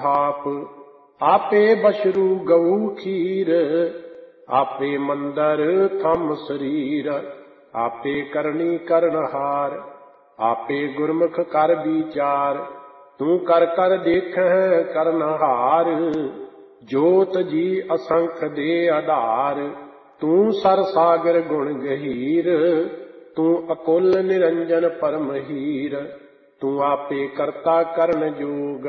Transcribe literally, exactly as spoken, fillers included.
ਥਾਪ। ਆਪੇ ਬਸ਼ਰੂ ਗਊ ਖੀਰ, ਆਪੇ ਮੰਦਰ ਥੰਮ ਸਰੀਰ। ਆਪੇ ਕਰਨੀ ਕਰਨਹਾਰ, ਆਪੇ ਗੁਰਮੁਖ ਕਰ ਵਿਚਾਰ। ਤੂੰ ਕਰ ਕਰ ਦੇਖਹਿ ਕਰਨਹਾਰ, ਜੋਤ ਜੀ ਅਸੰਖ ਦੇ ਆਧਾਰ। ਤੂੰ ਸਰ ਸਾਗਰ ਗੁਣ ਗਹੀਰ, ਤੂੰ ਅਕੁਲ ਨਿਰੰਜਨ ਪਰਮ ਹੀਰ। ਤੂੰ ਆਪੇ ਕਰਤਾ ਕਰਨ ਜੋਗ,